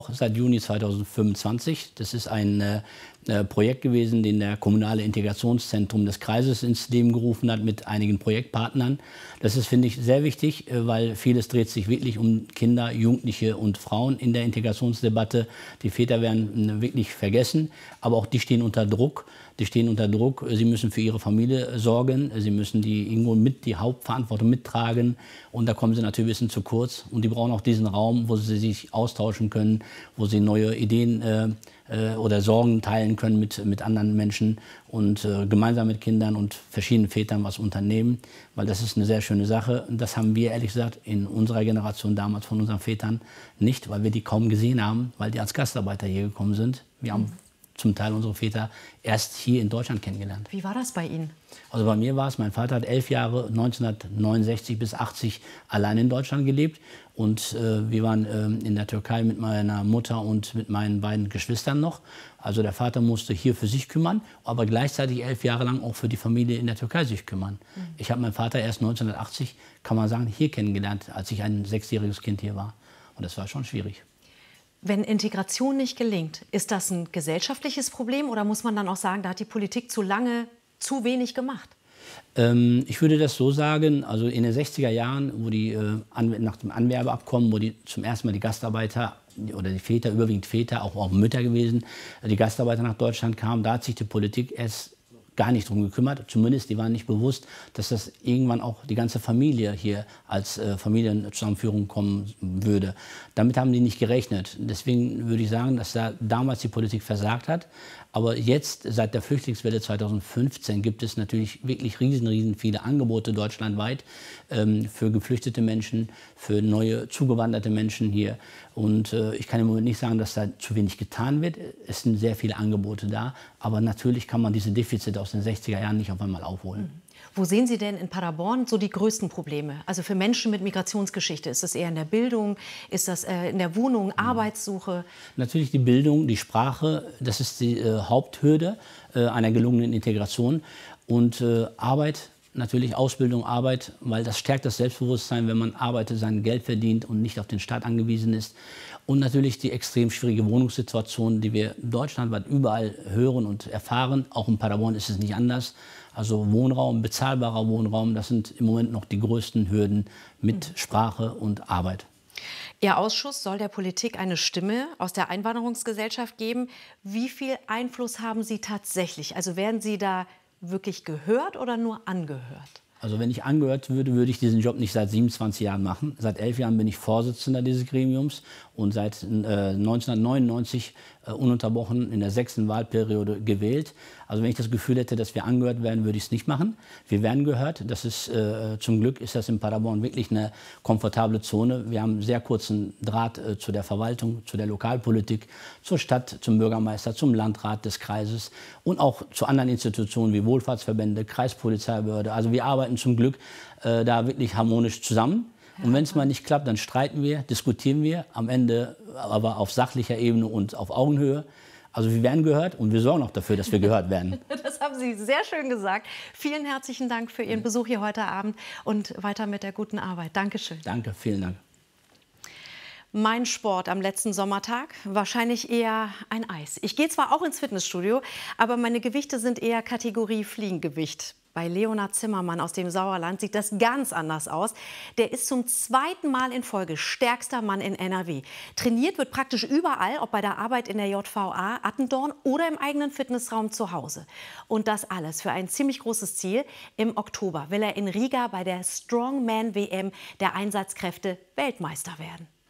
Seit Juni 2025. Das ist ein Projekt gewesen, den der Kommunale Integrationszentrum des Kreises ins Leben gerufen hat mit einigen Projektpartnern. Das ist, finde ich, sehr wichtig, weil vieles dreht sich wirklich um Kinder, Jugendliche und Frauen in der Integrationsdebatte. Die Väter werden wirklich vergessen, aber auch die stehen unter Druck. Die stehen unter Druck, sie müssen für ihre Familie sorgen, sie müssen irgendwo die Hauptverantwortung mittragen und da kommen sie natürlich ein bisschen zu kurz. Und die brauchen auch diesen Raum, wo sie sich austauschen können, wo sie neue Ideen oder Sorgen teilen können mit anderen Menschen und gemeinsam mit Kindern und verschiedenen Vätern was unternehmen, weil das ist eine sehr schöne Sache. Und das haben wir ehrlich gesagt in unserer Generation damals von unseren Vätern nicht, weil wir die kaum gesehen haben, weil die als Gastarbeiter hier gekommen sind. Wir haben zum Teil unsere Väter erst hier in Deutschland kennengelernt. Wie war das bei Ihnen? Also bei mir war es, mein Vater hat 11 Jahre, 1969 bis 80, allein in Deutschland gelebt. Und wir waren in der Türkei mit meiner Mutter und mit meinen beiden Geschwistern noch. Also der Vater musste hier für sich kümmern, aber gleichzeitig 11 Jahre lang auch für die Familie in der Türkei sich kümmern. Ich habe meinen Vater erst 1980, kann man sagen, hier kennengelernt, als ich ein 6-jähriges Kind hier war. Und das war schon schwierig. Wenn Integration nicht gelingt, ist das ein gesellschaftliches Problem oder muss man dann auch sagen, da hat die Politik zu lange zu wenig gemacht? Ich würde das so sagen, also in den 60er Jahren, wo nach dem Anwerbeabkommen, wo zum ersten Mal die Gastarbeiter oder die Väter, überwiegend Väter, auch Mütter gewesen, die Gastarbeiter nach Deutschland kamen, da hat sich die Politik erst gar nicht drum gekümmert. Zumindest die waren nicht bewusst, dass das irgendwann auch die ganze Familie hier als Familienzusammenführung kommen würde. Damit haben die nicht gerechnet. Deswegen würde ich sagen, dass da damals die Politik versagt hat. Aber jetzt, seit der Flüchtlingswelle 2015, gibt es natürlich wirklich riesen viele Angebote deutschlandweit für geflüchtete Menschen, für neue zugewanderte Menschen hier. Und ich kann im Moment nicht sagen, dass da zu wenig getan wird. Es sind sehr viele Angebote da. Aber natürlich kann man diese Defizite aus den 60er Jahren nicht auf einmal aufholen. Wo sehen Sie denn in Paderborn so die größten Probleme? Also für Menschen mit Migrationsgeschichte, ist das eher in der Bildung, ist das in der Wohnung, Arbeitssuche? Natürlich die Bildung, die Sprache, das ist die Haupthürde einer gelungenen Integration. Und Arbeit, natürlich Ausbildung, Arbeit, weil das stärkt das Selbstbewusstsein, wenn man arbeitet, sein Geld verdient und nicht auf den Staat angewiesen ist. Und natürlich die extrem schwierige Wohnungssituation, die wir deutschlandweit überall hören und erfahren. Auch in Paderborn ist es nicht anders. Also Wohnraum, bezahlbarer Wohnraum, das sind im Moment noch die größten Hürden mit Sprache und Arbeit. Ihr Ausschuss soll der Politik eine Stimme aus der Einwanderungsgesellschaft geben. Wie viel Einfluss haben Sie tatsächlich? Also werden Sie da wirklich gehört oder nur angehört? Also wenn ich angehört würde, würde ich diesen Job nicht seit 27 Jahren machen. Seit 11 Jahren bin ich Vorsitzender dieses Gremiums und seit 1999 ununterbrochen in der 6. Wahlperiode gewählt. Also wenn ich das Gefühl hätte, dass wir angehört werden, würde ich es nicht machen. Wir werden gehört. Das ist, zum Glück ist das in Paderborn wirklich eine komfortable Zone. Wir haben einen sehr kurzen Draht zu der Verwaltung, zu der Lokalpolitik, zur Stadt, zum Bürgermeister, zum Landrat des Kreises und auch zu anderen Institutionen wie Wohlfahrtsverbände, Kreispolizeibehörde. Also wir arbeiten zum Glück da wirklich harmonisch zusammen. Und wenn es mal nicht klappt, dann streiten wir, diskutieren wir, am Ende aber auf sachlicher Ebene und auf Augenhöhe. Also wir werden gehört und wir sorgen auch dafür, dass wir gehört werden. Das haben Sie sehr schön gesagt. Vielen herzlichen Dank für Ihren Besuch hier heute Abend und weiter mit der guten Arbeit. Dankeschön. Danke, vielen Dank. Mein Sport am letzten Sommertag? Wahrscheinlich eher ein Eis. Ich gehe zwar auch ins Fitnessstudio, aber meine Gewichte sind eher Kategorie Fliegengewicht. Bei Leonhard Zimmermann aus dem Sauerland sieht das ganz anders aus. Der ist zum 2. Mal in Folge stärkster Mann in NRW. Trainiert wird praktisch überall, ob bei der Arbeit in der JVA Attendorn oder im eigenen Fitnessraum zu Hause. Und das alles für ein ziemlich großes Ziel. Im Oktober will er in Riga bei der Strongman WM der Einsatzkräfte Weltmeister werden.